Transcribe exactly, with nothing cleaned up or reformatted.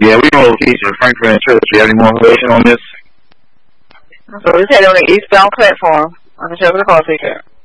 Yeah, we know location, Frankfurt and Church. Do you have any more information on this? So we're heading on the eastbound platform on the top of the car ticket.